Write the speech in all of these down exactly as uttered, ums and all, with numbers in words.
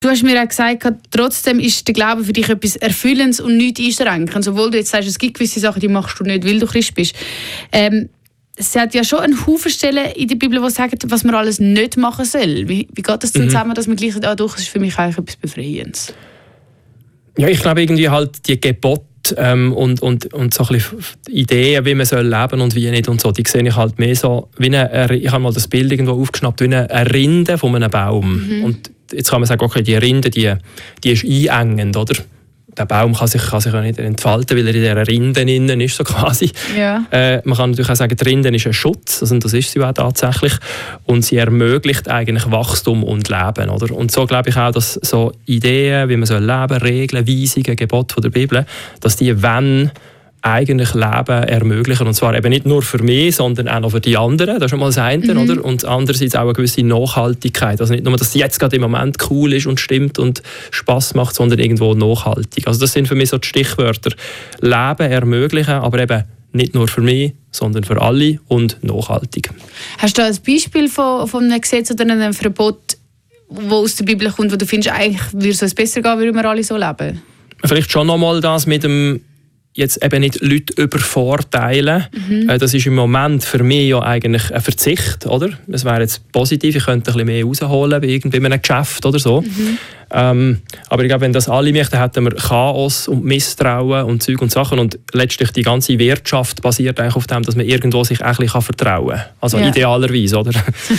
Du hast mir auch gesagt, trotzdem ist der Glaube für dich etwas Erfüllendes und nichts Einschränkendes. Obwohl du jetzt sagst, es gibt gewisse Sachen, die machst du nicht, weil du Christ bist. Ähm, es hat ja schon einen Haufen Stellen in der Bibel, die sagen, was man alles nicht machen soll. Wie, wie geht das denn mhm. zusammen, dass man gleich sagt, ah, doch, das ist für mich eigentlich etwas Befreiendes? Ja, ich glaube irgendwie halt die Gebote ähm, und, und, und so ein bisschen Ideen, wie man soll leben und wie nicht und so, die sehe ich halt mehr so, wie eine, ich habe mal das Bild irgendwo aufgeschnappt, wie eine Rinde von einem Baum. Mhm. Und jetzt kann man sagen, okay, die Rinde, die, die ist einengend, oder? Der Baum kann sich, kann sich auch nicht entfalten, weil er in dieser Rinde innen ist, so quasi. Ja. Äh, man kann natürlich auch sagen, die Rinde ist ein Schutz, also das ist sie auch tatsächlich. Und sie ermöglicht eigentlich Wachstum und Leben, oder? Und so glaube ich auch, dass so Ideen, wie man soll leben, Regeln, Weisungen, Gebote von der Bibel, dass die, wenn eigentlich Leben ermöglichen. Und zwar eben nicht nur für mich, sondern auch noch für die anderen. Das ist schon mal das eine, mhm. oder? Und andererseits auch eine gewisse Nachhaltigkeit. Also nicht nur, dass es jetzt gerade im Moment cool ist und stimmt und Spass macht, sondern irgendwo nachhaltig. Also das sind für mich so die Stichwörter. Leben ermöglichen, aber eben nicht nur für mich, sondern für alle und nachhaltig. Hast du ein Beispiel von, von einem Gesetz oder einem Verbot, das aus der Bibel kommt, wo du findest, eigentlich würde es uns besser gehen, würden wir alle so leben? Vielleicht schon noch mal das mit dem jetzt eben nicht Leute übervorteilen. Mhm. Das ist im Moment für mich ja eigentlich ein Verzicht, oder? Es wäre jetzt positiv, ich könnte ein bisschen mehr rausholen bei irgendeinem Geschäft oder so. Mhm. Ähm, aber ich glaube, wenn das alle möchten, hätten wir Chaos und Misstrauen und Zeug und Sachen und letztlich die ganze Wirtschaft basiert eigentlich auf dem, dass man irgendwo sich auch ein bisschen vertrauen kann. Also ja. Idealerweise, oder?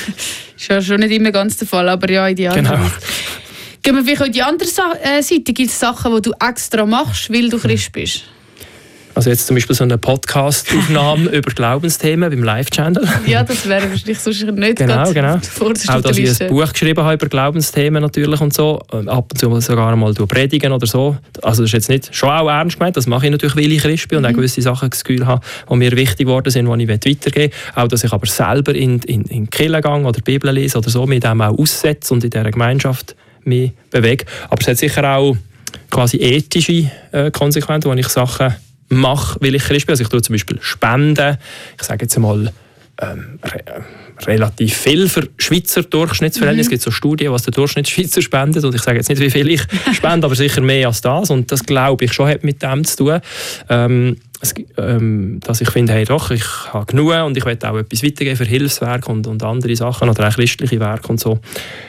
Ist ja schon nicht immer ganz der Fall, aber ja, idealerweise. Genau. Gehen wir vielleicht auf die andere Seite. Gibt es Sachen, die du extra machst, weil du Christ bist? Also jetzt zum Beispiel so eine Podcast-Aufnahme über Glaubensthemen beim Live-Channel. Ja, das wäre wahrscheinlich sonst nicht genau, genau. vorderst auch, dass ich ein Buch geschrieben habe über Glaubensthemen natürlich und so. Ab und zu sogar mal predigen oder so. Also das ist jetzt nicht schon auch ernst gemeint. Das mache ich natürlich, weil ich Christ bin und mhm. auch gewisse Sachen das Gefühl habe, die mir wichtig geworden sind, die ich weitergeben will. Auch, dass ich aber selber in, in, in die Kirche gehe oder die Bibel lese oder so, mich dem auch aussetze und in dieser Gemeinschaft mich bewege. Aber es hat sicher auch quasi ethische äh, Konsequenzen, wo ich Sachen mache, weil ich Christ bin. Also ich tue zum Beispiel Spenden. Ich sage jetzt einmal ähm, re- relativ viel für Schweizer Durchschnittsverhältnisse. Mhm. Es gibt so Studien, was der Durchschnittsschweizer spendet. Und ich sage jetzt nicht, wie viel ich spende, aber sicher mehr als das. Und das, glaube ich, schon hat mit dem zu tun. Ähm, es, ähm, dass ich finde, hey doch, ich habe genug und ich will auch etwas weitergeben für Hilfswerk und, und andere Sachen oder auch christliche Werke und so.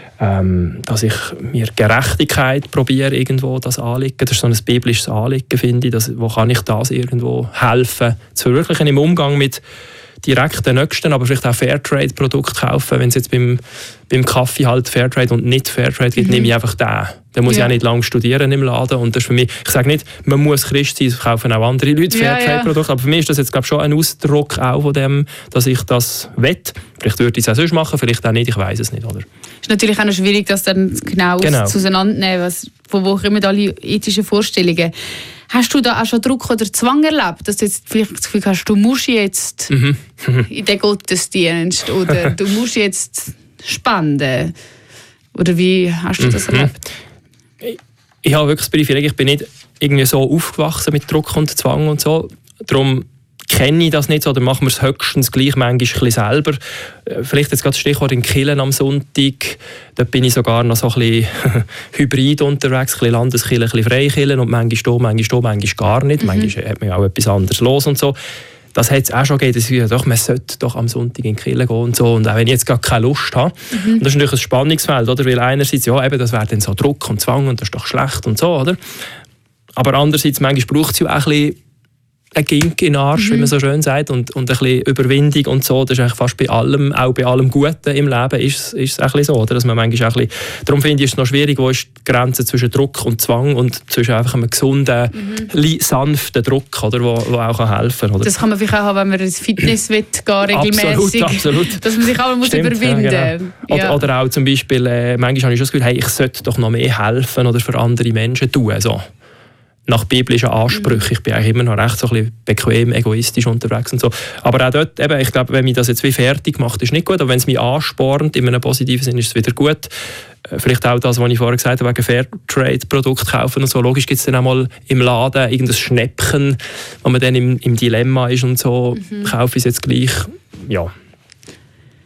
Ähm, dass ich mir Gerechtigkeit probiere, irgendwo das Anliegen. Das ist so ein biblisches Anliegen, finde ich. Das, wo kann ich das irgendwo helfen, zu verwirklichen im Umgang mit direkten Nächsten, aber vielleicht auch Fairtrade-Produkte kaufen. Wenn es jetzt beim, beim Kaffee halt Fairtrade und nicht Fairtrade gibt, mhm. nehme ich einfach den. Dann muss ja. ich auch nicht lange studieren im Laden. Und das ist für mich, ich sage nicht, man muss Christ sein, kaufen auch andere Leute Fairtrade-Produkte. Ja, ja. Aber für mich ist das jetzt glaube ich, schon ein Ausdruck auch von dem, dass ich das will. Vielleicht würde ich es auch sonst machen, vielleicht auch nicht, ich weiß es nicht. Oder? Es ist natürlich auch noch schwierig, das dann genau, genau. auseinanderzunehmen, was, von wo kommen alle ethischen Vorstellungen. Hast du da auch schon Druck oder Zwang erlebt, dass du jetzt vielleicht das Gefühl hast, du musst jetzt mhm. in den Gottesdienst oder du musst jetzt spenden? Oder wie hast du das mhm. erlebt? Ich, ich habe wirklich das Privileg, ich bin nicht irgendwie so aufgewachsen mit Druck und Zwang und so. Darum kenne ich das nicht so, oder machen wir es höchstens gleich manchmal ein bisschen selber. Vielleicht jetzt gerade das Stichwort in Kirchen am Sonntag, dort bin ich sogar noch so ein bisschen hybrid unterwegs, ein bisschen Landeskirche, ein bisschen Freikirche und manchmal da, manchmal da, manchmal gar nicht. Mhm. Manchmal hat man ja auch etwas anderes los und so. Das hat es auch schon gegeben, dass ich doch, man sollte doch am Sonntag in die Kirche gehen und so. Und auch wenn ich jetzt gar keine Lust habe. Mhm. Und das ist natürlich ein Spannungsfeld, oder? Weil einerseits, ja, eben, das wäre dann so Druck und Zwang und das ist doch schlecht und so, oder? Aber andererseits, manchmal braucht es ja auch ein bisschen ein Gink in den Arsch, mhm. wie man so schön sagt, und, und ein bisschen Überwindung und so. Das ist eigentlich fast bei allem, auch bei allem Guten im Leben, ist, ist es ein bisschen so, oder? Dass man manchmal auch ein bisschen, darum finde ich es noch schwierig, wo ist die Grenze zwischen Druck und Zwang und zwischen einfach einem gesunden, mhm. sanften Druck, oder, wo, wo auch helfen kann. Oder? Das kann man vielleicht auch haben, wenn man ins Fitness will, gar regelmäßig. Absolut, absolut. Dass man sich auch muss Stimmt, überwinden muss. Ja, genau. oder, ja. oder auch zum Beispiel, äh, manchmal habe ich schon das Gefühl, hey, ich sollte doch noch mehr helfen oder für andere Menschen tun. So. Nach biblischen Ansprüchen. Ich bin eigentlich immer noch recht so ein bisschen bequem, egoistisch unterwegs und so. Aber auch dort, eben, ich glaube, wenn mich das jetzt wie fertig macht, ist nicht gut. Aber wenn es mich anspornt, in einem positiven Sinn, ist es wieder gut. Vielleicht auch das, was ich vorher gesagt habe, wegen Fairtrade-Produkte kaufen und so. Logisch gibt es dann auch mal im Laden irgendein Schnäppchen, wo man dann im, im Dilemma ist und so. Mhm. Kaufe ich es jetzt gleich? Ja.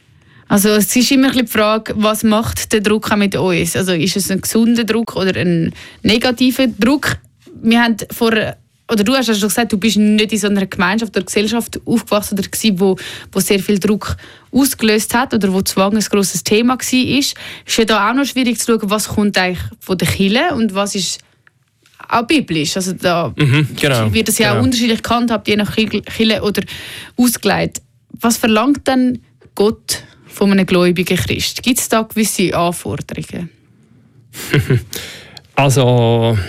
Also es ist immer die Frage, was macht der Druck auch mit uns? Also ist es ein gesunder Druck oder ein negativer Druck? Wir haben vor, oder du hast ja schon gesagt, du bist nicht in so einer Gemeinschaft oder Gesellschaft aufgewachsen oder gewesen, wo, wo sehr viel Druck ausgelöst hat oder wo Zwang ein grosses Thema war. Ist ja da auch noch schwierig zu schauen, was kommt eigentlich von der Kirche und was ist auch biblisch. Also da mhm, genau, wird das ja genau. auch unterschiedlich gehandhabt, je nach Kirche oder ausgelegt. Was verlangt denn Gott von einem gläubigen Christ? Gibt es da gewisse Anforderungen? Also,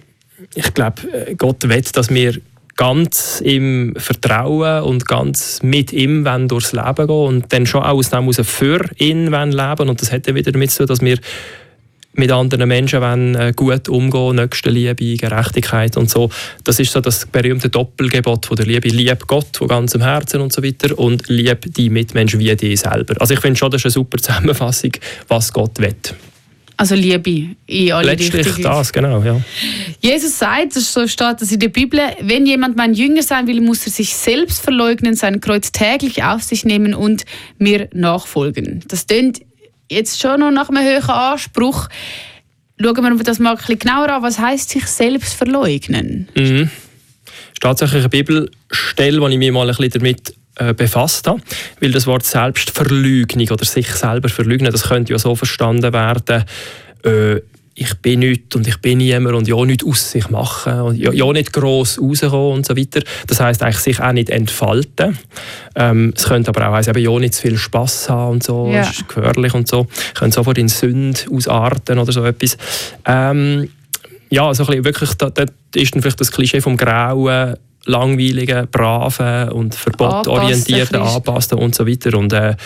ich glaube, Gott will, dass wir ganz im Vertrauen und ganz mit ihm durchs Leben gehen und dann schon auch aus dem heraus für ihn leben. Und das hat ja wieder damit zu tun, dass wir mit anderen Menschen wollen, gut umgehen, Nächstenliebe, Gerechtigkeit und so. Das ist so das berühmte Doppelgebot von der Liebe. Lieb Gott von ganzem Herzen und so weiter und lieb die Mitmenschen wie dich selber. Also ich finde schon, das ist eine super Zusammenfassung, was Gott will. Also Liebe in alle Letztlich Richtungen. das, genau, ja. Jesus sagt, so steht das in der Bibel, wenn jemand mein Jünger sein will, muss er sich selbst verleugnen, sein Kreuz täglich auf sich nehmen und mir nachfolgen. Das klingt jetzt schon noch nach einem höheren Anspruch. Schauen wir uns das mal ein bisschen genauer an. Was heisst sich selbst verleugnen? Mhm. Das ist tatsächlich eine Bibelstelle, wo ich mich mal ein bisschen damit äh, befasst habe. Weil das Wort Selbstverleugnung oder sich selber verleugnen, das könnte ja so verstanden werden, äh, ich bin nichts und ich bin niemand und ja nichts aus sich machen und ja, ja nicht gross rauskommen und so weiter. Das heisst eigentlich sich auch nicht entfalten. Ähm, es könnte aber auch heißen, ja nicht zu viel Spass haben und so, ja. Das ist gefährlich und so. Könnte sofort in Sünde ausarten oder so etwas. Ähm, ja, so ein bisschen wirklich, da, da ist dann vielleicht das Klischee vom grauen, langweiligen, braven und verbotorientierten, angepassten und so weiter. Und äh,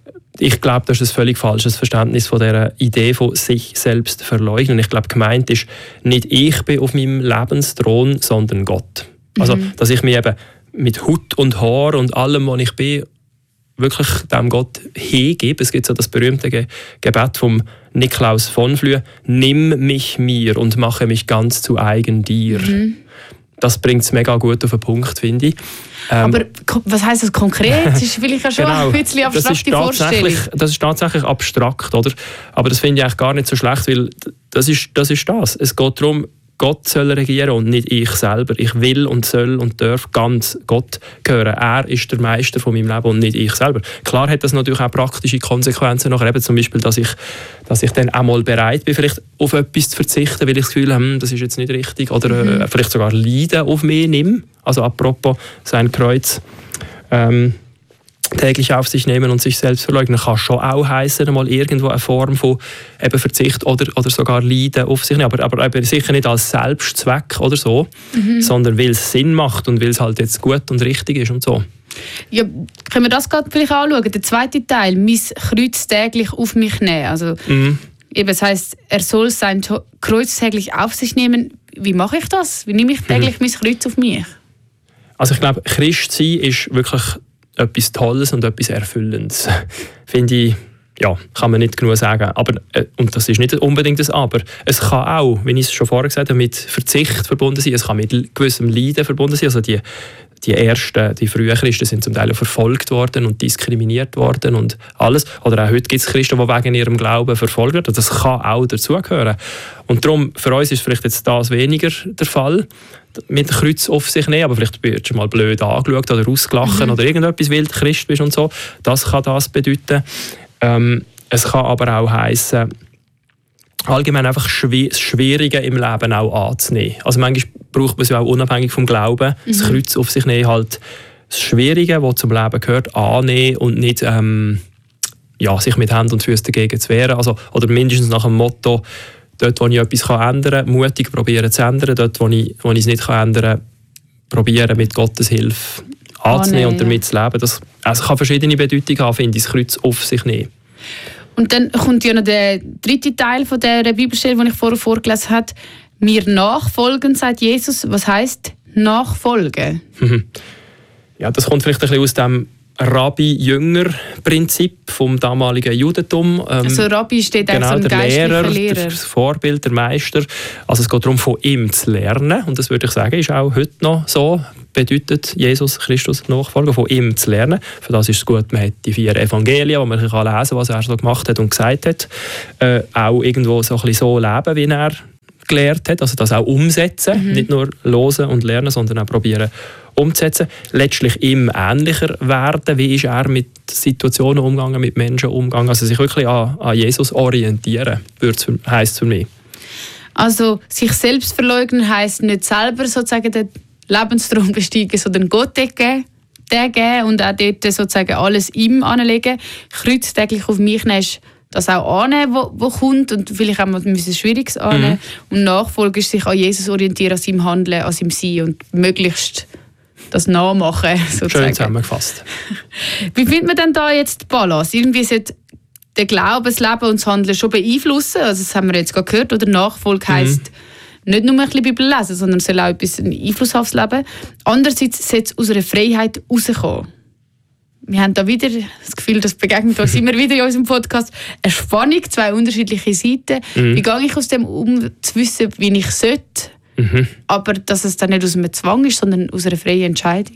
ich glaube, das ist ein völlig falsches Verständnis von dieser Idee von sich selbst verleugnen. Ich glaube, gemeint ist, nicht ich bin auf meinem Lebensthron, sondern Gott. Mhm. Also, dass ich mich eben mit Haut und Haar und allem, was ich bin, wirklich dem Gott hingebe. Es gibt so das berühmte Ge- Gebet vom Niklaus von Flüe: Nimm mich mir und mache mich ganz zu eigen dir. Mhm. Das bringt es mega gut auf den Punkt, finde ich. Ähm, Aber was heisst das konkret? Das ist vielleicht auch schon genau, ein bisschen abstrakte Vorstellung. Das ist tatsächlich abstrakt, oder? Aber das finde ich eigentlich gar nicht so schlecht, weil das ist das. Ist das. Es geht darum, Gott soll regieren und nicht ich selber. Ich will und soll und darf ganz Gott gehören. Er ist der Meister von meinem Leben und nicht ich selber. Klar hat das natürlich auch praktische Konsequenzen nachher, eben zum Beispiel, dass ich, dass ich dann auch mal bereit bin, vielleicht auf etwas zu verzichten, weil ich das Gefühl habe, hm, das ist jetzt nicht richtig, oder mhm. äh, vielleicht sogar Leiden auf mich nehme. Also apropos sein Kreuz ähm, täglich auf sich nehmen und sich selbst verleugnen, kann schon auch heissen, mal irgendwo eine Form von eben Verzicht oder, oder sogar Leiden auf sich nehmen. Aber, aber eben sicher nicht als Selbstzweck oder so, mhm. sondern weil es Sinn macht und weil es halt jetzt gut und richtig ist und so. Ja, können wir das gerade vielleicht anschauen? Der zweite Teil, mein Kreuz täglich auf mich nehmen. Also, mhm. eben, das heisst, er soll sein Kreuz täglich auf sich nehmen. Wie mache ich das? Wie nehme ich täglich mhm. mein Kreuz auf mich? Also ich glaube, Christ sein ist wirklich etwas Tolles und etwas Erfüllendes. Finde ich, ja, kann man nicht genug sagen. Aber, äh, und das ist nicht unbedingt das Aber. Es kann auch, wie ich es schon vorher gesagt habe, mit Verzicht verbunden sein. Es kann mit gewissem Leiden verbunden sein. Also die, die ersten, die frühen Christen sind zum Teil verfolgt worden und diskriminiert worden und alles. Oder auch heute gibt es Christen, die wegen ihrem Glauben verfolgt werden. Das kann auch dazugehören. Und darum, für uns ist vielleicht jetzt das weniger der Fall, mit dem Kreuz auf sich nehmen, aber vielleicht wirst du mal blöd angeschaut oder ausgelachen mhm. oder irgendetwas wild Christ bist und so. Das kann das bedeuten. Ähm, es kann aber auch heissen, allgemein einfach schw- das Schwierige im Leben auch anzunehmen. Also manchmal braucht man es ja auch unabhängig vom Glauben, mhm. das Kreuz auf sich nehmen, halt das Schwierige, was zum Leben gehört, annehmen und nicht ähm, ja, sich mit Händen und Füßen dagegen zu wehren. Also, oder mindestens nach dem Motto, dort, wo ich etwas ändern kann, mutig probieren zu ändern. Dort, wo ich, wo ich es nicht ändern kann, probieren mit Gottes Hilfe anzunehmen oh, nee, und damit ja. zu leben. Das also kann verschiedene Bedeutungen haben, finde ich, das Kreuz auf sich nehmen. Und dann kommt ja noch der dritte Teil von der Bibelstelle, den ich vorher vorgelesen habe. Mir nachfolgen, sagt Jesus. Was heisst nachfolgen? Ja, das kommt vielleicht ein bisschen aus dem Rabbi-Jünger-Prinzip vom damaligen Judentum. Ähm, also Rabbi steht genau, auch so ein Lehrer, Lehrer. das Vorbild, der Meister. Also es geht darum, von ihm zu lernen. Und das würde ich sagen, ist auch heute noch so. Bedeutet Jesus Christus Nachfolger, von ihm zu lernen. Für das ist es gut, man hat die vier Evangelien, wo man lesen kann, was er so gemacht hat und gesagt hat. Äh, auch irgendwo so ein bisschen so leben, wie er gelehrt hat. Also das auch umsetzen. Mhm. Nicht nur hören und lernen, sondern auch probieren umzusetzen. Letztlich ihm ähnlicher werden. Wie ist er mit Situationen umgegangen, mit Menschen umgegangen? Also sich wirklich an, an Jesus orientieren, heisst es für mich. Also sich selbst verleugnen heisst nicht selber sozusagen den Lebenstraum besteigen, sondern Gott geben, den geben und auch dort sozusagen alles ihm anlegen. Kreuz täglich auf mich nehmen, das auch annehmen, was wo kommt und vielleicht auch mal ein Schwieriges annehmen. Mhm. Und Nachfolge ist sich an Jesus orientieren, an seinem Handeln, an seinem Sein und möglichst das nachmachen. Sozusagen. Schön zusammengefasst. Wie findet man denn da jetzt die Balance? Irgendwie sollte der Glaube, das Leben und das Handeln schon beeinflussen. Also das haben wir jetzt gerade gehört. Oder Nachfolge heisst mhm. nicht nur ein bisschen Bibel lesen, sondern es soll auch etwas einen Einfluss aufs Leben. Andererseits sollte es aus einer Freiheit rauskommen. Wir haben da wieder das Gefühl, das begegnet uns immer wieder in unserem Podcast. Eine Spannung, zwei unterschiedliche Seiten. Mhm. Wie gehe ich aus dem um, zu wissen, wie ich sollte, mhm. aber dass es dann nicht aus einem Zwang ist, sondern aus einer freien Entscheidung?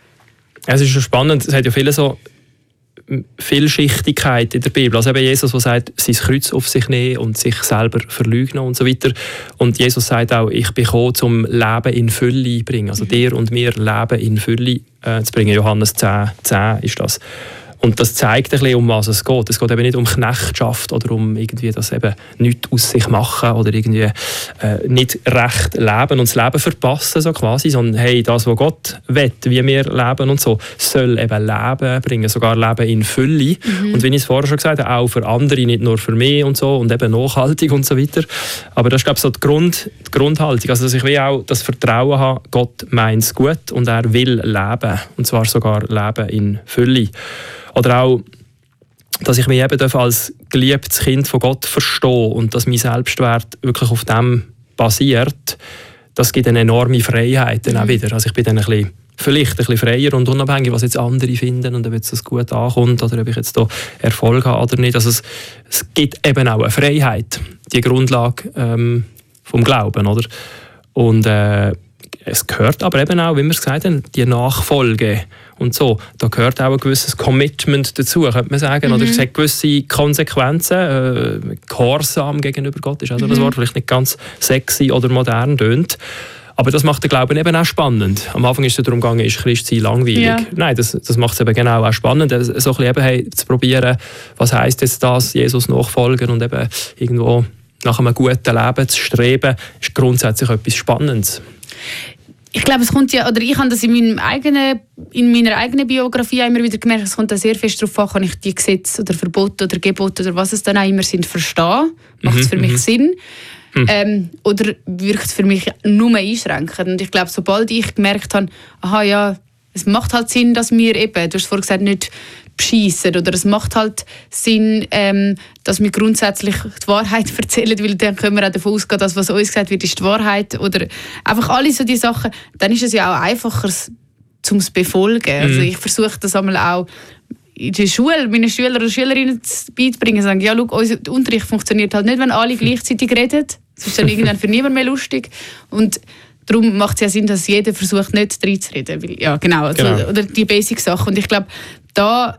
Es ist schon spannend. Es hat ja viele so Vielschichtigkeit in der Bibel. Also eben Jesus, der sagt, sein Kreuz auf sich nehmen und sich selber verleugnen und so weiter. Und Jesus sagt auch, ich bin gekommen, um Leben in Fülle zu bringen. Also dir und mir Leben in Fülle äh, zu bringen. Johannes zehn, zehn ist das. Und das zeigt ein bisschen, um was es geht. Es geht eben nicht um Knechtschaft oder um irgendwie das eben nichts aus sich machen oder irgendwie äh, nicht recht leben und das Leben verpassen, so quasi, sondern hey, das, was Gott will, wie wir leben und so, soll eben Leben bringen, sogar Leben in Fülle. Mhm. Und wie ich es vorher schon gesagt habe, auch für andere, nicht nur für mich und so und eben nachhaltig und so weiter. Aber das ist, glaube ich, so die, Grund, die Grundhaltung, also dass ich wie auch das Vertrauen habe, Gott meint es gut und er will leben, und zwar sogar Leben in Fülle. Oder auch, dass ich mich eben als geliebtes Kind von Gott verstehe und dass mein Selbstwert wirklich auf dem basiert, das gibt eine enorme Freiheit dann auch wieder. Also ich bin dann ein bisschen, vielleicht ein bisschen freier und unabhängig, was jetzt andere finden und ob jetzt das gut ankommt oder ob ich jetzt da Erfolg habe oder nicht. Also es, es gibt eben auch eine Freiheit, die Grundlage ähm, vom Glauben, oder? Und äh, es gehört aber eben auch, wie wir es gesagt haben, die Nachfolge und so. Da gehört auch ein gewisses Commitment dazu, könnte man sagen. Mhm. Oder es hat gewisse Konsequenzen. Äh, Gehorsam gegenüber Gott ist also mhm. das Wort, vielleicht nicht ganz sexy oder modern tönt. Aber das macht den Glauben eben auch spannend. Am Anfang ist es darum gegangen, ist Christsein langweilig? Ja. Nein, das, das macht es eben genau auch spannend, so ein bisschen eben, hey, zu probieren, was heisst jetzt das, Jesus nachfolgen und eben irgendwo nach einem guten Leben zu streben, ist grundsätzlich etwas Spannendes. Ich glaube, es kommt ja, oder ich habe das in, meinem eigenen, in meiner eigenen Biografie immer wieder gemerkt, es kommt da sehr fest darauf an, kann ich die Gesetze oder Verbote oder Gebote oder was es dann auch immer sind, verstehen? Macht es für mich mhm. Sinn? Mhm. Ähm, oder wirkt es für mich nur einschränkend? Und ich glaube, sobald ich gemerkt habe, aha, ja, es macht halt Sinn, dass wir eben, du hast vorhin gesagt, nicht beschissen, oder es macht halt Sinn, ähm, dass wir grundsätzlich die Wahrheit erzählen, weil dann können wir auch davon ausgehen, dass was uns gesagt wird, ist die Wahrheit, oder einfach alle so die Sachen, dann ist es ja auch einfacher, zum es befolgen. Mhm. Also ich versuche das einmal auch in der Schule, meinen Schüler und Schülerinnen beizubringen, sagen, ja, schau, unser Unterricht funktioniert halt nicht, wenn alle gleichzeitig reden, das ist dann irgendwann für niemand mehr lustig, und darum macht es ja Sinn, dass jeder versucht, nicht reinzureden. Weil, ja, genau, also, genau. Oder die Basic-Sachen. Und ich glaube, da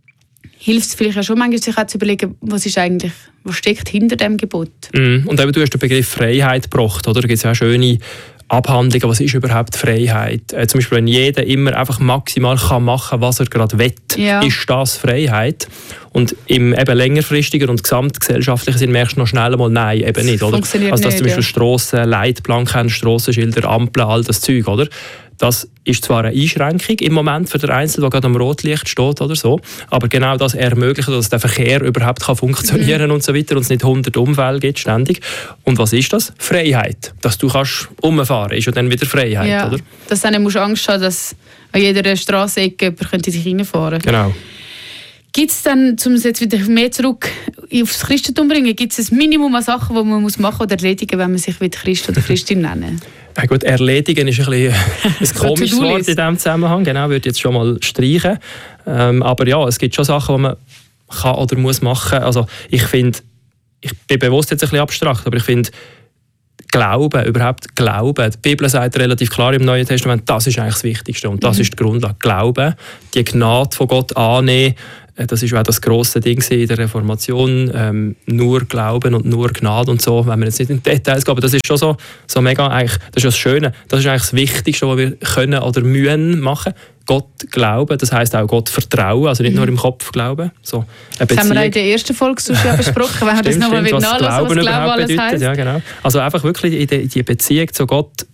hilft es vielleicht auch schon manchmal, sich auch zu überlegen, was ist eigentlich, was steckt hinter dem Gebot. Mm, und eben, du hast den Begriff Freiheit gebracht, oder? Da gibt es ja auch schöne Abhandlungen, was ist überhaupt Freiheit? Äh, zum Beispiel, wenn jeder immer einfach maximal kann machen, was er gerade will, ja. Ist das Freiheit? Und im eben längerfristiger und gesamtgesellschaftlichen Sinn merkst du noch schnell mal, nein, eben nicht. Oder? Also dass nicht, zum Beispiel ja. Strassen, Leitplanken, Strassenschilder, Ampeln, all das Zeug, oder? Das ist zwar eine Einschränkung im Moment für den Einzelnen, der gerade am Rotlicht steht oder so, aber genau das ermöglicht, dass der Verkehr überhaupt kann funktionieren mhm. und so weiter und es nicht hundert Unfälle gibt ständig. Und was ist das? Freiheit. Dass du kannst rumfahren, ist ja dann wieder Freiheit, ja, oder? Dass du dann musst Angst haben, dass an jeder Strassenecke jemand sich reinfahren könnte. Genau. Gibt es dann, um es jetzt wieder mehr zurück aufs Christentum zu bringen, gibt es ein Minimum an Sachen, die man muss machen oder erledigen, wenn man sich wieder Christ oder Christin nennen? Ja gut, erledigen ist ein, bisschen ein komisches Wort in diesem Zusammenhang. Genau, würde ich jetzt schon mal streichen. Ähm, aber ja, es gibt schon Sachen, die man kann oder muss machen. Also ich finde, ich bin bewusst jetzt ein bisschen abstrakt, aber ich finde, Glauben, überhaupt Glauben. Die Bibel sagt relativ klar im Neuen Testament, das ist eigentlich das Wichtigste und das mhm. ist die Grundlage. Glauben, die Gnade von Gott annehmen, das ist auch das grosse Ding in der Reformation, ähm, nur Glauben und nur Gnade und so, wenn wir jetzt nicht in Details gehen, aber das ist schon so, so mega, eigentlich, das ist das Schöne, das ist eigentlich das Wichtigste, was wir können oder müssen machen. Gott glauben, das heisst auch Gott vertrauen, also nicht mhm. nur im Kopf glauben. So, das haben wir auch in der ersten Folge ja besprochen, wenn wir das nochmal wieder nachlesen, was Glauben alles bedeutet, heisst. Ja, genau. Also einfach wirklich in die, die Beziehung zu Gott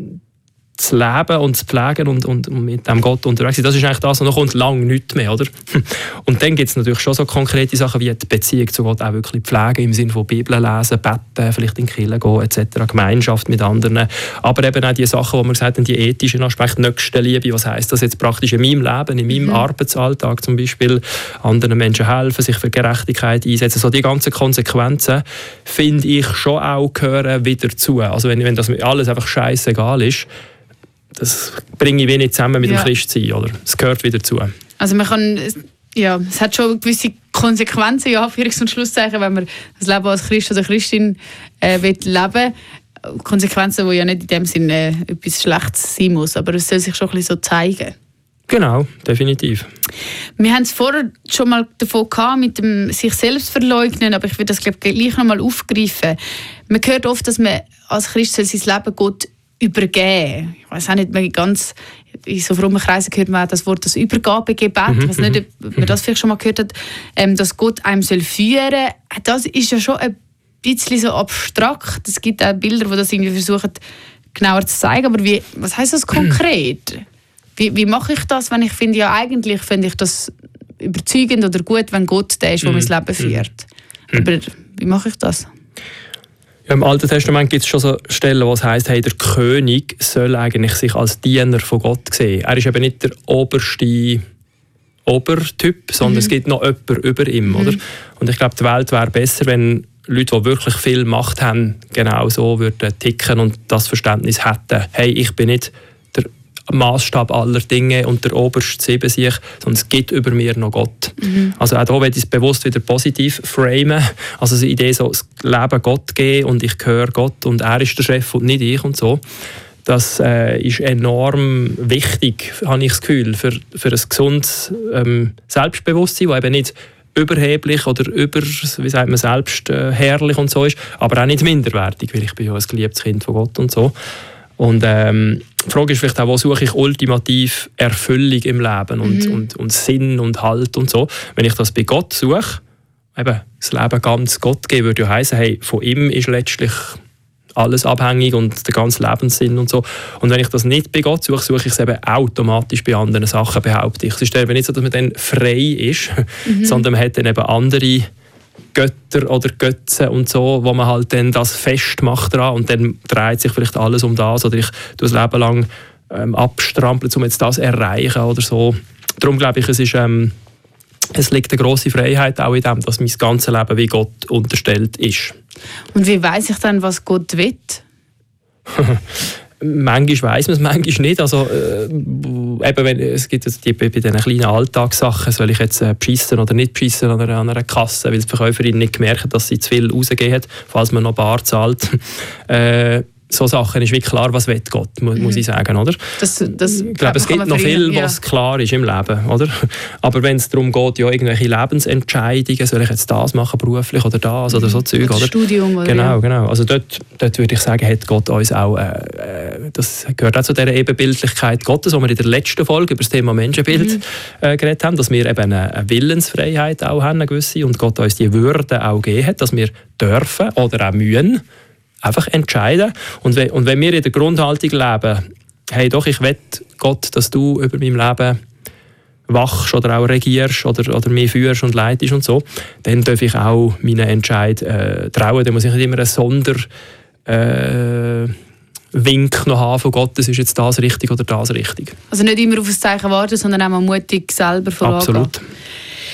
zu leben und zu pflegen und, und, und mit dem Gott unterwegs sein, das ist eigentlich das, und noch kommt lange nichts mehr, oder? Und dann gibt es natürlich schon so konkrete Sachen wie die Beziehung zu Gott auch wirklich pflegen, im Sinne von Bibel lesen, beten, vielleicht in die Kirche gehen, et cetera, Gemeinschaft mit anderen, aber eben auch die Sachen, wo wir gesagt haben, die ethischen Aspekte, Nächstenliebe, was heisst das jetzt praktisch in meinem Leben, in meinem mhm. Arbeitsalltag zum Beispiel, anderen Menschen helfen, sich für Gerechtigkeit einsetzen, so die ganzen Konsequenzen, finde ich schon auch gehören wieder zu. Also wenn, wenn das alles einfach scheißegal ist, das bringe ich wenig zusammen mit ja. dem Christsein, oder? Es gehört wieder zu. Also man kann, ja, es hat schon gewisse Konsequenzen, ja, Anführungs- und Schlusszeichen, wenn man das Leben als Christ oder Christin äh, will leben. Konsequenzen, die ja nicht in dem Sinne äh, etwas Schlechtes sein muss, aber es soll sich schon ein bisschen so zeigen. Genau, definitiv. Wir haben es vorher schon mal davon gehabt, mit dem sich selbst verleugnen, aber ich würde das, glaube ich, gleich noch mal aufgreifen. Man hört oft, dass man als Christ soll sein Leben Gott übergeben. Ich weiß auch nicht mehr ganz, in so frommen Kreisen hört man auch das Wort, das Übergabegebet. Mhm, ich weiß nicht, ob man das vielleicht schon mal gehört hat, ähm, dass Gott einem soll führen. Das ist ja schon ein bisschen so abstrakt. Es gibt auch Bilder, die das irgendwie versuchen, genauer zu zeigen. Aber wie, was heisst das konkret? Wie, wie mache ich das, wenn ich finde, ja eigentlich finde ich das überzeugend oder gut, wenn Gott der ist, der mhm. mein Leben führt. Mhm. Aber wie mache ich das? Ja, im Alten Testament gibt es schon so Stellen, wo es heisst, hey, der König soll eigentlich sich als Diener von Gott sehen. Er ist eben nicht der oberste Obertyp, sondern mhm. es gibt noch jemanden über ihm. Mhm. Oder? Und ich glaube, die Welt wäre besser, wenn Leute, die wirklich viel Macht haben, genau so würden ticken und das Verständnis hätten. Hey, ich bin nicht der Maßstab aller Dinge und der oberste Siebensieg, sondern es gibt über mir noch Gott. Mhm. Also auch hier will ich es bewusst wieder positiv framen. Also die Idee, so das Leben Gott geben und ich gehöre Gott und er ist der Chef und nicht ich und so. Das äh, ist enorm wichtig, habe ich das Gefühl, für, für ein gesundes ähm, Selbstbewusstsein, das eben nicht überheblich oder über, wie sagt man, selbst äh, herrlich und so ist, aber auch nicht minderwertig, weil ich bin ja ein geliebtes Kind von Gott und so. Und ähm, die Frage ist vielleicht auch, wo suche ich ultimativ Erfüllung im Leben und, mhm. und, und Sinn und Halt und so. Wenn ich das bei Gott suche, eben das Leben ganz Gott geben, würde ja heissen, hey, von ihm ist letztlich alles abhängig und der ganze Lebenssinn und so. Und wenn ich das nicht bei Gott suche, suche ich es eben automatisch bei anderen Sachen, behaupte ich. Es ist eben nicht so, dass man dann frei ist, mhm. sondern man hat dann eben andere Götter oder Götze und so, wo man halt dann das festmacht dran und dann dreht sich vielleicht alles um das oder ich tue das Leben lang ähm, abstrampeln, um jetzt das zu erreichen oder so. Darum glaube ich, es ist ähm, es liegt eine grosse Freiheit auch in dem, dass mein ganzes Leben wie Gott unterstellt ist. Und wie weiss ich dann, was Gott will? Manchmal weiss man es, manchmal nicht. Also, äh, eben, wenn, es gibt jetzt die, bei diesen kleinen Alltagssachen, soll ich jetzt äh, beschissen oder nicht beschissen an einer, an einer Kasse, weil die Verkäuferin nicht gemerkt hat, dass sie zu viel rausgegeben hat, falls man noch bar zahlt. äh, so Sachen ist wie klar, was will Gott, muss, mhm. muss ich sagen, oder? Das, das ich glaube, es gibt noch viel, was ja. klar ist im Leben, oder? Aber wenn es darum geht, ja, irgendwelche Lebensentscheidungen, soll ich jetzt das machen, beruflich oder das, mhm. oder so Zeug, oder? Studium, oder? Genau, ja. genau. Also dort, dort würde ich sagen, hat Gott uns auch, äh, das gehört auch zu dieser Ebenbildlichkeit Gottes, wo wir in der letzten Folge über das Thema Menschenbild mhm. äh, geredet haben, dass wir eben eine, eine Willensfreiheit auch haben, eine gewisse, und Gott uns die Würde auch gegeben hat, dass wir dürfen oder auch müssen, einfach entscheiden. Und wenn, und wenn wir in der Grundhaltung leben, hey doch, ich will Gott, dass du über mein Leben wachst oder auch regierst oder, oder mich führst und leitest und so, dann darf ich auch meinen Entscheid äh, trauen. Dann muss ich nicht immer einen Sonder äh, Wink noch haben von Gott, das ist jetzt das richtig oder das richtig. Also nicht immer auf ein Zeichen warten, sondern auch mal mutig selber vorangehen. Absolut.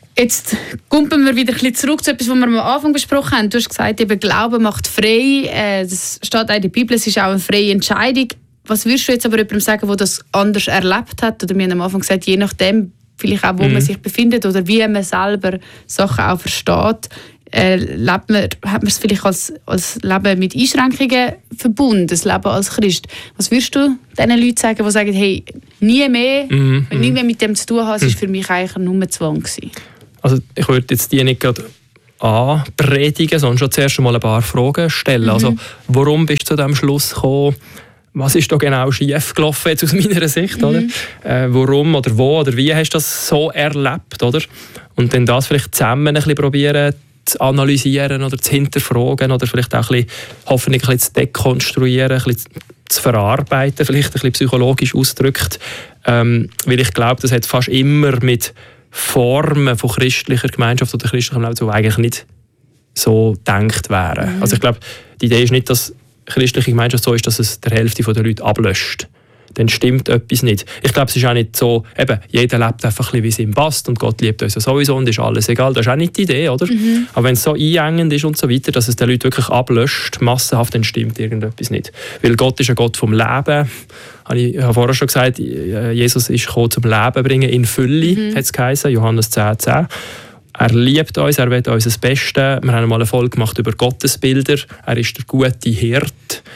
Jetzt kommen wir wieder ein bisschen zurück zu etwas, was wir am Anfang besprochen haben. Du hast gesagt, eben, Glaube macht frei. Äh, das steht auch in der Bibel, es ist auch eine freie Entscheidung. Was würdest du jetzt aber jemandem sagen, der das anders erlebt hat? Oder wir haben am Anfang gesagt, je nachdem, vielleicht auch, wo mhm. man sich befindet oder wie man selber Sachen auch versteht, äh, lebt man, hat man es vielleicht als, als Leben mit Einschränkungen verbunden, das Leben als Christ. Was würdest du diesen Leuten sagen, die sagen, hey, nie mehr, mhm. nie mehr mit dem zu tun haben, es war für mich eigentlich nur Zwang gewesen? Also ich würde jetzt die nicht gerade anpredigen, sondern schon zuerst einmal ein paar Fragen stellen. Mhm. Also warum bist du zu diesem Schluss gekommen? Was ist da genau schief gelaufen jetzt aus meiner Sicht? Mhm. Oder? Äh, warum oder wo oder wie hast du das so erlebt? Oder? Und dann das vielleicht zusammen ein bisschen probieren zu analysieren oder zu hinterfragen oder vielleicht auch ein bisschen, hoffentlich ein bisschen zu dekonstruieren, ein bisschen zu verarbeiten, vielleicht ein bisschen psychologisch ausgedrückt. Ähm, weil ich glaube, das hat fast immer mit Formen von christlicher Gemeinschaft oder christlichem Leben, die eigentlich nicht so gedacht wären. Mhm. Also ich glaube, die Idee ist nicht, dass christliche Gemeinschaft so ist, dass es der Hälfte der Leute ablöscht. Dann stimmt etwas nicht. Ich glaube, es ist auch nicht so, eben, jeder lebt einfach ein bisschen, wie es ihm passt und Gott liebt uns sowieso und ist alles egal. Das ist auch nicht die Idee, oder? Mhm. Aber wenn es so einengend ist und so weiter, dass es den Leuten wirklich ablöscht, massenhaft, dann stimmt irgendetwas nicht. Weil Gott ist ein Gott vom Leben. Ich habe vorher schon gesagt, Jesus ist gekommen, zum Leben bringen in Fülle, mhm. hat es geheißen, Johannes zehn zehn. Er liebt uns, er will uns das Beste. Wir haben mal eine Folge gemacht über Gottesbilder. Er ist der gute Hirte.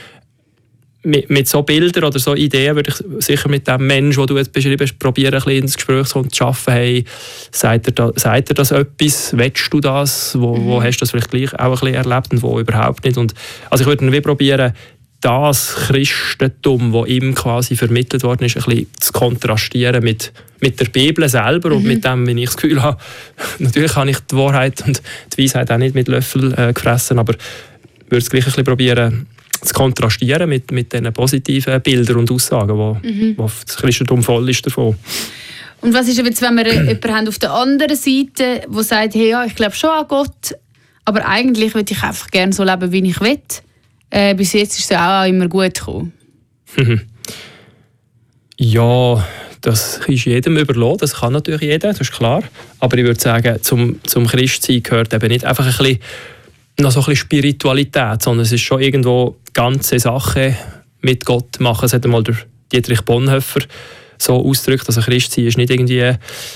Mit, mit so Bildern oder so Ideen würde ich sicher mit dem Menschen, den du jetzt beschrieben hast, probieren, ein bisschen ins Gespräch zu schaffen. Hey, sagt er, da, sagt er das etwas? Willst du das? Wo, mhm. wo hast du das vielleicht gleich auch ein bisschen erlebt und wo überhaupt nicht? Und, also ich würde dann probieren, das Christentum, das ihm quasi vermittelt worden ist, ein bisschen zu kontrastieren mit, mit der Bibel selber mhm. und mit dem, wenn ich das Gefühl habe, natürlich habe ich die Wahrheit und die Weisheit auch nicht mit Löffeln äh, gefressen, aber ich würde es gleich ein bisschen probieren, zu kontrastieren mit, mit diesen positiven Bildern und Aussagen, wo, mhm. wo das Christentum voll ist davon. Und was ist jetzt, wenn wir jemanden haben auf der anderen Seite, der sagt, hey, ja, ich glaube schon an Gott, aber eigentlich würde ich einfach gerne so leben, wie ich will. Äh, bis jetzt ist es auch immer gut gekommen. Ja, das ist jedem überlassen, das kann natürlich jeder, das ist klar. Aber ich würde sagen, zum, zum Christsein gehört eben nicht einfach ein bisschen, noch so ein bisschen Spiritualität, sondern es ist schon irgendwo ganze Sache mit Gott machen. Das hat einmal der Dietrich Bonhoeffer so ausgedrückt, also Christsein ist nicht irgendwie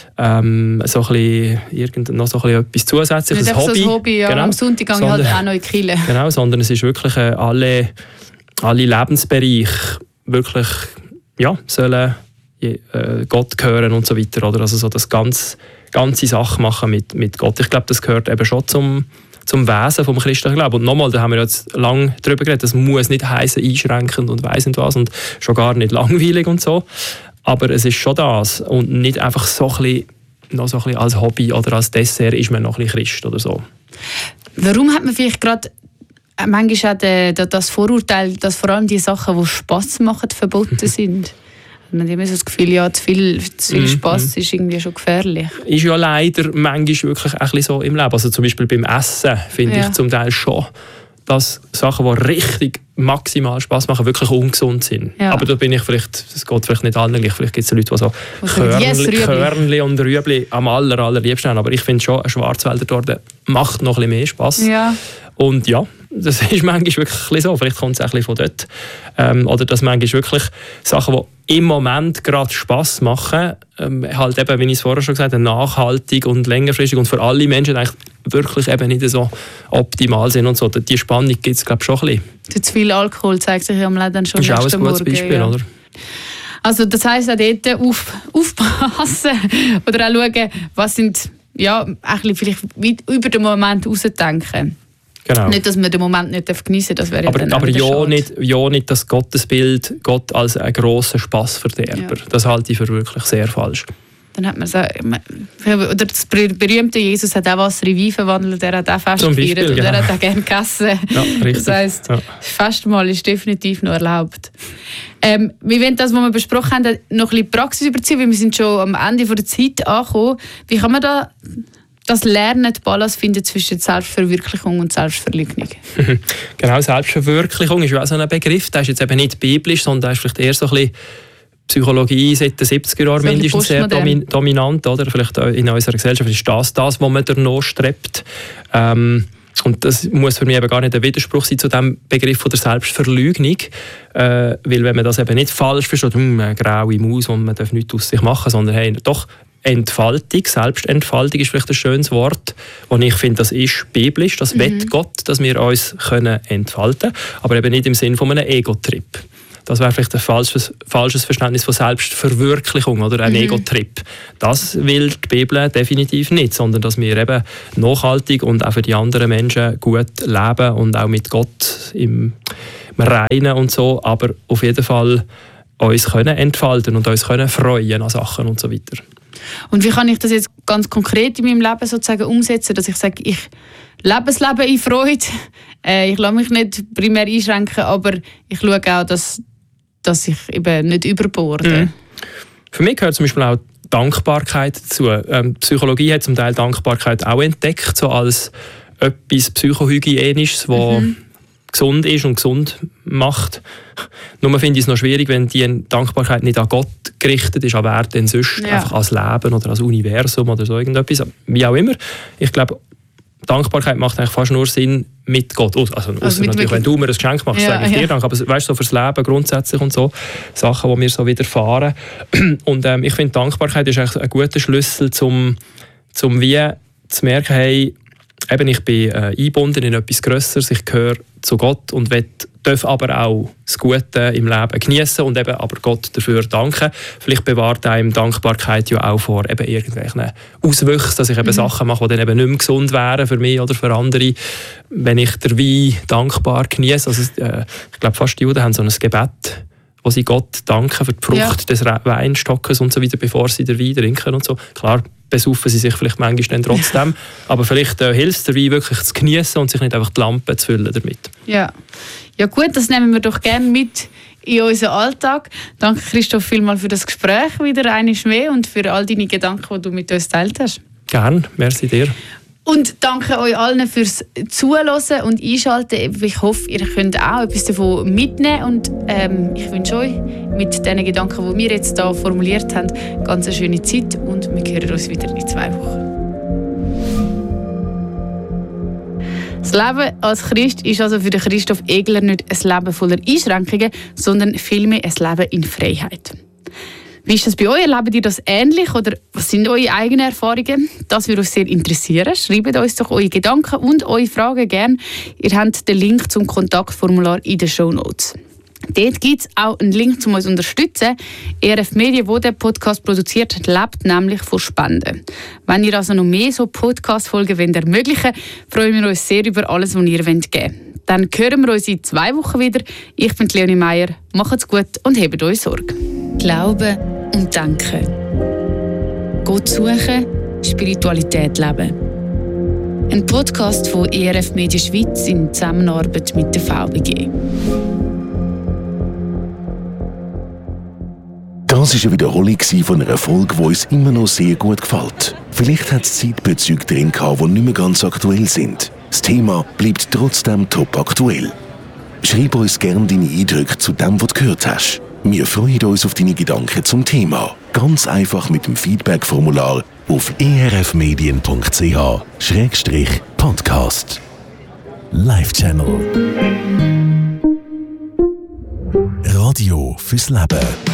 ähm, so ein bisschen, irgend, noch so ein bisschen etwas Zusätzliches, nicht ein Hobby. So ein Hobby, ja. Genau. Am Sonntag gehe ich halt auch noch in die Kirche. Genau, sondern es ist wirklich äh, alle, alle Lebensbereiche wirklich, ja, sollen äh, Gott gehören und so weiter. Oder? Also so das ganze, ganze Sache machen mit, mit Gott. Ich glaube, das gehört eben schon zum zum Wesen vom christlichen Glauben. Und nochmal, da haben wir jetzt lange darüber geredet, das muss nicht heißen einschränkend und weiss nicht was und schon gar nicht langweilig und so. Aber es ist schon das und nicht einfach so ein bisschen, noch so ein bisschen als Hobby oder als Dessert ist man noch ein bisschen Christ oder so. Warum hat man vielleicht gerade manchmal auch das Vorurteil, dass vor allem die Sachen, die Spass machen, verboten sind? Man hat immer so das Gefühl, ja, zu viel, zu viel Spass mm, mm. ist irgendwie schon gefährlich. Ist ja leider manchmal wirklich ein bisschen so im Leben. Also zum Beispiel beim Essen finde ja. ich zum Teil schon, dass Sachen, die richtig maximal Spass machen, wirklich ungesund sind. Ja. Aber da bin ich vielleicht, das geht vielleicht nicht allen gleich. Vielleicht gibt es Leute, die so Körnli, yes, Körnli und Rüebli am aller, allerliebsten haben. Aber ich finde schon, eine Schwarzwälder Torte macht noch ein bisschen mehr Spass. Ja. Und ja, das ist manchmal wirklich so. Vielleicht kommt es auch ein bisschen von dort. Ähm, oder dass manchmal wirklich Sachen, die im Moment gerade Spass machen, ähm, halt eben, wie ich es vorher schon gesagt habe, nachhaltig und längerfristig und für alle Menschen eigentlich wirklich eben nicht so optimal sind und so. Die Spannung gibt es, glaube ich, schon ein bisschen. Zu viel Alkohol zeigt sich ja am Leben schon nächsten Morgen. Das ist auch ein gutes Morgen, Beispiel, ja. oder? Also das heisst auch dort auf, aufpassen oder auch schauen, was sind, ja, ein vielleicht über den Moment rausdenken. Genau. Nicht, dass man den Moment nicht geniessen darf, das wäre aber, ja aber ja nicht, ja nicht das Gottesbild, Gott als einen grossen Spassverderber. Ja. Das halte ich für wirklich sehr falsch. Dann hat man so, oder das berühmte Jesus hat auch Wasser in Wein verwandelt, der hat auch Fest gefeiert und genau. Er hat auch gerne gegessen. Ja, richtig. Das heisst, ja. Festmahl ist definitiv noch erlaubt. Ähm, wir wollen das, was wir besprochen haben, noch ein bisschen Praxis überziehen, weil wir sind schon am Ende der Zeit angekommen. Wie kann man da das Lernen, die Balance finden zwischen Selbstverwirklichung und Selbstverleugnung? Genau, Selbstverwirklichung ist ja auch so ein Begriff. Der ist jetzt eben nicht biblisch, sondern der ist vielleicht eher so ein bisschen Psychologie seit den siebziger Jahren so mindestens sehr domin- dominant, oder? Vielleicht in unserer Gesellschaft ist das das, was man danach strebt. Ähm, und das muss für mich eben gar nicht ein Widerspruch sein zu dem Begriff von der Selbstverleugnung, äh, weil wenn man das eben nicht falsch versteht, hm, eine graue Maus und man darf nichts aus sich machen, sondern hey, doch Entfaltung, Selbstentfaltung ist vielleicht ein schönes Wort, und ich finde, das ist biblisch, das mhm. will Gott, dass wir uns können entfalten können, aber eben nicht im Sinne von einem Ego-Trip. Das wäre vielleicht ein falsches, falsches Verständnis von Selbstverwirklichung oder ein mhm. Ego-Trip. Das will die Bibel definitiv nicht, sondern dass wir eben nachhaltig und auch für die anderen Menschen gut leben und auch mit Gott im, im Reinen und so, aber auf jeden Fall uns können entfalten und uns können freuen an Sachen und so weiter. Und wie kann ich das jetzt ganz konkret in meinem Leben sozusagen umsetzen, dass ich sage, ich lebe das Leben in Freude, äh, ich lasse mich nicht primär einschränken, aber ich schaue auch, dass, dass ich eben nicht überborde. Mhm. Für mich gehört zum Beispiel auch Dankbarkeit dazu. Ähm, Psychologie hat zum Teil Dankbarkeit auch entdeckt, so als etwas Psychohygienisches, was mhm. gesund ist und gesund macht. Nur finde ich es noch schwierig, wenn die Dankbarkeit nicht an Gott gerichtet ist, an wer denn sonst, ja. einfach ans Leben oder ans Universum oder so irgendetwas. Wie auch immer. Ich glaube, Dankbarkeit macht eigentlich fast nur Sinn mit Gott. Also, also natürlich, wenn du mir ein Geschenk machst, ja, sage ich ja. dir Dank. Aber weißt du, so fürs Leben grundsätzlich und so, Sachen, die mir so widerfahren. Und ähm, ich finde, Dankbarkeit ist eigentlich ein guter Schlüssel, zum, zum wie zu merken, hey, eben, ich bin äh, eingebunden in etwas Grösseres, ich gehöre zu Gott und will, darf aber auch das Gute im Leben genießen und eben aber Gott dafür danken. Vielleicht bewahrt einem Dankbarkeit ja auch vor eben irgendwelchen Auswüchsen, dass ich eben mhm. Sachen mache, die dann eben nicht mehr gesund wären für mich oder für andere, wenn ich den Wein dankbar genieße. Also, äh, ich glaube, fast die Juden haben so ein Gebet, wo sie Gott danken für die Frucht ja. des Weinstockes und so weiter, bevor sie den Wein trinken und so. Klar, besaufen sie sich vielleicht manchmal dann trotzdem, aber vielleicht äh, hilft es der Wein wirklich zu genießen und sich nicht einfach die Lampe zu füllen damit. Ja. Ja gut, das nehmen wir doch gerne mit in unseren Alltag. Danke Christoph vielmals für das Gespräch wieder einmal mehr und für all deine Gedanken, die du mit uns geteilt hast. Gerne, merci dir. Und danke euch allen fürs Zuhören und Einschalten. Ich hoffe, ihr könnt auch etwas davon mitnehmen. Und ähm, ich wünsche euch mit den Gedanken, die wir jetzt hier formuliert haben, ganz eine schöne Zeit. Und wir hören uns wieder in zwei Wochen. Das Leben als Christ ist also für den Christoph Egler nicht ein Leben voller Einschränkungen, sondern vielmehr ein Leben in Freiheit. Wie ist das bei euch? Erlebt ihr das ähnlich oder was sind eure eigenen Erfahrungen? Das würde uns sehr interessieren. Schreibt uns doch eure Gedanken und eure Fragen gerne. Ihr habt den Link zum Kontaktformular in den Shownotes. Dort gibt es auch einen Link, um uns zu unterstützen. E R F Medien, die den Podcast produziert, lebt nämlich von Spenden. Wenn ihr also noch mehr so Podcast-Folgen ermöglichen wollt, freuen wir uns sehr über alles, was ihr geben wollt. Dann hören wir uns in zwei Wochen wieder. Ich bin Leonie Meier. Macht's gut und hebt euch Sorge. Glauben und Denken. Gott suchen, Spiritualität leben. Ein Podcast von E R F Medien Schweiz in Zusammenarbeit mit der V B G. Das war eine Wiederholung von einer Folge, die uns immer noch sehr gut gefällt. Vielleicht hat es Zeitbezüge drin gehabt, die nicht mehr ganz aktuell sind. Das Thema bleibt trotzdem top aktuell. Schreib uns gerne deine Eindrücke zu dem, was du gehört hast. Wir freuen uns auf deine Gedanken zum Thema. Ganz einfach mit dem Feedback-Formular auf e r f medien punkt c h Schrägstrich Podcast. Live Channel. Radio fürs Leben.